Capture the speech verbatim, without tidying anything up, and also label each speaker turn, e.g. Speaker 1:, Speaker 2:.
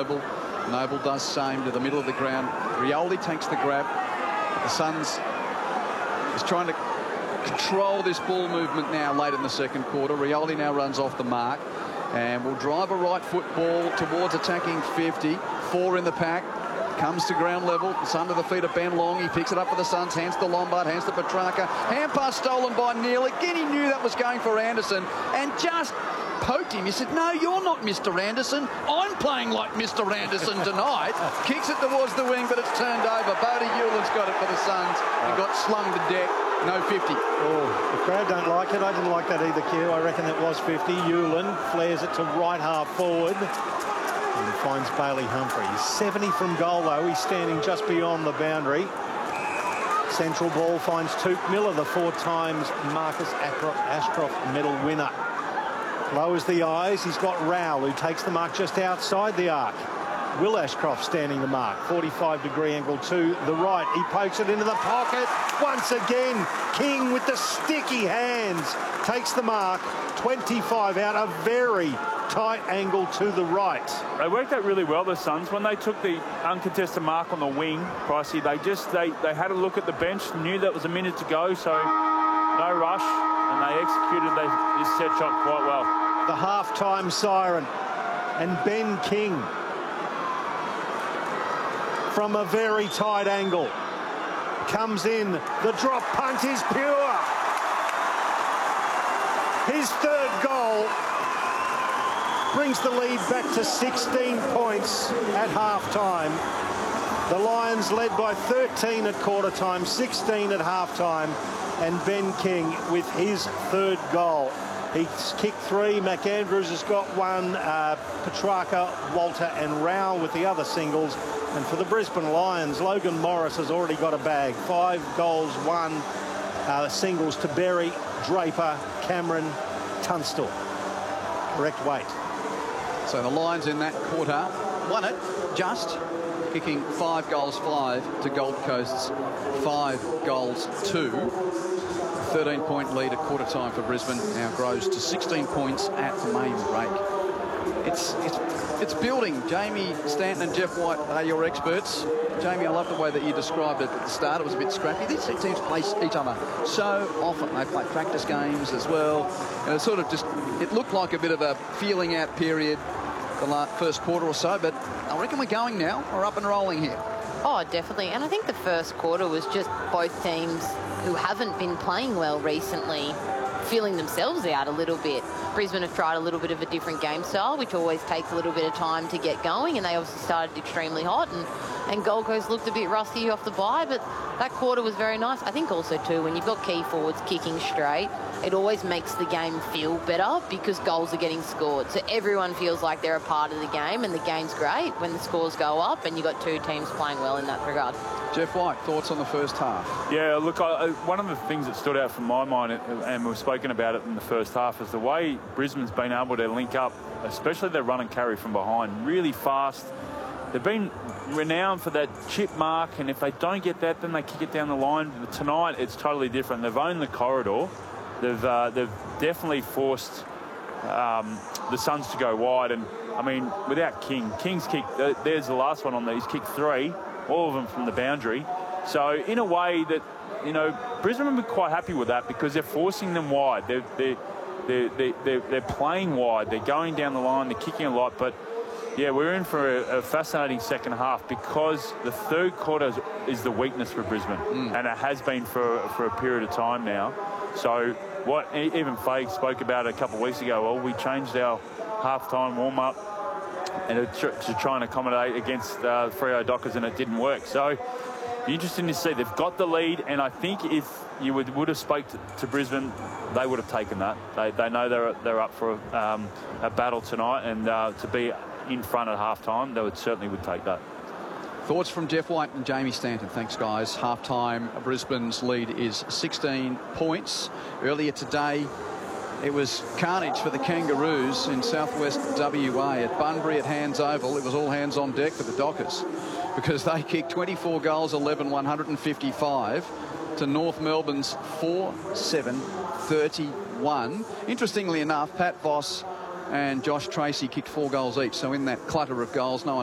Speaker 1: Noble. Noble does same to the middle of the ground. Rioli takes the grab. The Suns is trying to control this ball movement now late in the second quarter. Rioli now runs off the mark and will drive a right foot ball towards attacking fifty. Four in the pack. Comes to ground level. It's under the feet of Ben Long. He picks it up for the Suns. Hands to Lombard. Hands to Petrarca. Hand pass stolen by Neal. Again, he knew that was going for Anderson and just poked him. He said, no, you're not Mister Anderson. I'm playing like Mister Anderson tonight. Kicks it towards the wing, but it's turned over. Bodie Hewland's got it for the Suns and got slung to deck. No fifty.
Speaker 2: Oh, the crowd don't like it. I didn't like that either, Q. I reckon it was fifty. Hewland flares it to right half forward and finds Bailey Humphrey. He's seventy from goal, though. He's standing just beyond the boundary. Central ball finds Touk Miller, the four times Marcus Ashcroft medal winner. Lowers the eyes. He's got Rowell, who takes the mark just outside the arc. Will Ashcroft standing the mark. forty-five degree angle to the right. He pokes it into the pocket. Once again, King with the sticky hands takes the mark. twenty-five out, a very tight angle to the right.
Speaker 3: They worked out really well, the Suns. When they took the uncontested mark on the wing, Pricey, they just they, they had a look at the bench, knew that was a minute to go, so no rush, and they executed they, this set shot quite well.
Speaker 2: The half-time siren, and Ben King from a very tight angle comes in. The drop punt is pure. His third goal brings the lead back to sixteen points at half-time. The Lions led by thirteen at quarter time, sixteen at half-time, and Ben King with his third goal. He's kicked three. McAndrews has got one. Uh, Petrarca, Walter and Rowell with the other singles. And for the Brisbane Lions, Logan Morris has already got a bag. Five goals, one uh, singles to Berry, Draper, Cameron, Tunstall. Correct weight.
Speaker 1: So the Lions in that quarter won it just, kicking five goals, five to Gold Coast's five goals, two. thirteen point lead at quarter time for Brisbane now grows to sixteen points at the main break. It's, it's, it's building. Jamie Stanton and Jeff White are your experts. Jamie, I love the way that you described it at the start. It was a bit scrappy. These two teams play each other so often. They play practice games as well. And it sort of just, it looked like a bit of a feeling out period the last, first quarter or so, but I reckon we're going now. We're up and rolling here.
Speaker 4: Oh, definitely. And I think the first quarter was just both teams who haven't been playing well recently feeling themselves out a little bit. Brisbane have tried a little bit of a different game style, which always takes a little bit of time to get going, and they obviously started extremely hot, and, and Gold Coast looked a bit rusty off the bye, but that quarter was very nice. I think also, too, when you've got key forwards kicking straight, it always makes the game feel better because goals are getting scored. So everyone feels like they're a part of the game, and the game's great when the scores go up and you've got two teams playing well in that regard.
Speaker 1: Jeff White, thoughts on the first half?
Speaker 3: Yeah, look, I, one of the things that stood out from my mind, and we've spoken about it in the first half, is the way Brisbane's been able to link up, especially their run and carry from behind, really fast. They've been renowned for that chip mark, and if they don't get that, then they kick it down the line. But tonight, it's totally different. They've owned the corridor. They've, uh, they've definitely forced um, the Suns to go wide. And, I mean, without King, King's kicked, there's the last one on there. He's kicked three, all of them from the boundary. So, in a way that, you know, Brisbane have been quite happy with that because they're forcing them wide. They're, they're, they're, they're, they're playing wide. They're going down the line. They're kicking a lot. But, yeah, we're in for a, a fascinating second half because the third quarter is, is the weakness for Brisbane. Mm. And it has been for, for a period of time now. So, what even Faye spoke about a couple of weeks ago, well, we changed our half-time warm-up and to, to try and accommodate against uh, Freo Dockers, and it didn't work. So, be interesting to see. They've got the lead, and I think if you would, would have spoke to, to Brisbane, they would have taken that. They, they know they're, they're up for um, a battle tonight, and uh, to be in front at half-time, they would certainly would take that.
Speaker 1: Thoughts from Jeff White and Jamie Stanton. Thanks, guys. Half-time, Brisbane's lead is sixteen points. Earlier today, it was carnage for the Kangaroos in southwest W A at Bunbury at Hands Oval. It was all hands on deck for the Dockers because they kicked twenty-four goals, eleven, one hundred fifty-five to North Melbourne's four, seven, thirty-one. Interestingly enough, Pat Voss and Josh Tracy kicked four goals each. So in that clutter of goals, no one